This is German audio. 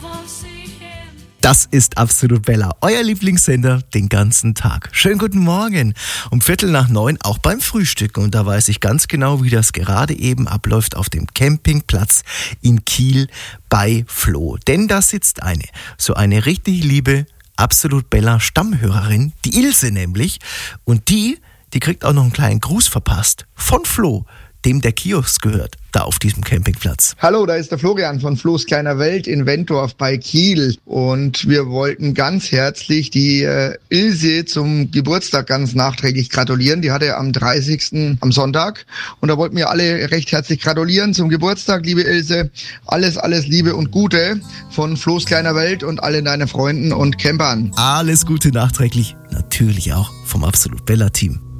Das ist Absolut Bella, euer Lieblingssender den ganzen Tag. Schönen guten Morgen. Um 8:45 auch beim Frühstücken. Und da weiß ich ganz genau, wie das gerade eben abläuft auf dem Campingplatz in Kiel bei Flo. Denn da sitzt eine richtig liebe Absolut Bella Stammhörerin, die Ilse nämlich. Und die kriegt auch noch einen kleinen Gruß verpasst von Flo, dem der Kiosk gehört, da auf diesem Campingplatz. Hallo, da ist der Florian von Flo's kleiner Welt in Wentorf bei Kiel und wir wollten ganz herzlich die Ilse zum Geburtstag ganz nachträglich gratulieren. Die hatte am 30. am Sonntag und da wollten wir alle recht herzlich gratulieren zum Geburtstag, liebe Ilse. Alles Liebe und Gute von Flo's kleiner Welt und allen deinen Freunden und Campern. Alles Gute nachträglich, natürlich auch vom Absolut Bella Team.